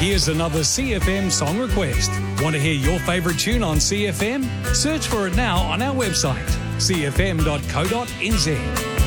Here's another CFM song request. Want to hear your favourite tune on CFM? Search for it now on our website, cfm.co.nz.